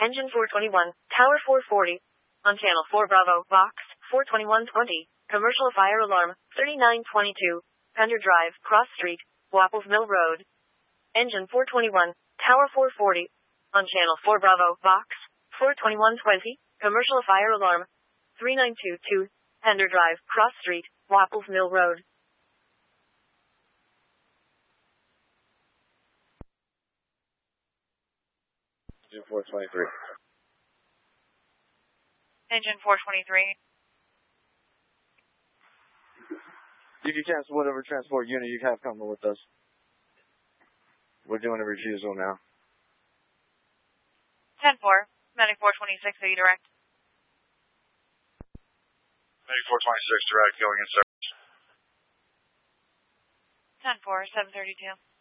Engine 421, Tower 440. On Channel 4 Bravo, Box 42120. Commercial fire alarm 3922. Pender Drive, Cross Street, Wapples Mill Road. Engine 421, Tower 440. On Channel 4 Bravo, Box 42120. Commercial fire alarm 3922. Pender Drive, Cross Street, Wapples Mill Road. Engine 423. Engine 423. You can cancel whatever transport unit you have coming with us. We're doing a refusal now. 10-4. Medic 426, are you direct? Medic 426, direct, going in service. 10-4, 732.